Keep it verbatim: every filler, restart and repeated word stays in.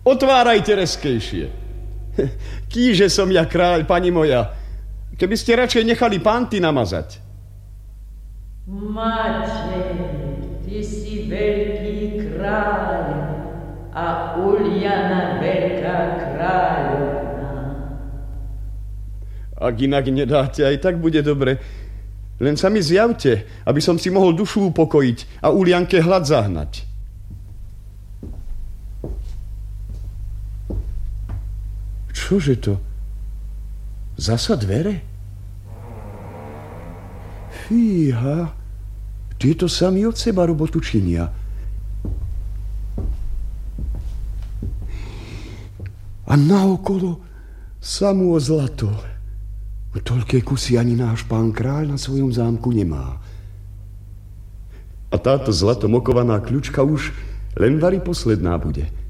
Otvárajte reskejšie. Kýže som ja kráľ, pani moja. Keby ste radšej nechali pánty namazať. Matej, ty si veľký kráľ a Uliana veľká kráľovná. Ak inak nedáte, aj tak bude dobre. Len sa mi zjavte, aby som si mohol dušu upokojiť a Ulianke hlad zahnať. Čože to? Zasa dvere? Fíha, tieto sami od seba robotu činia. A naokolo samú zlato. Toľké kusy ani náš pán kráľ na svojom zámku nemá. A táto zlatomokovaná kľučka už len vari posledná bude.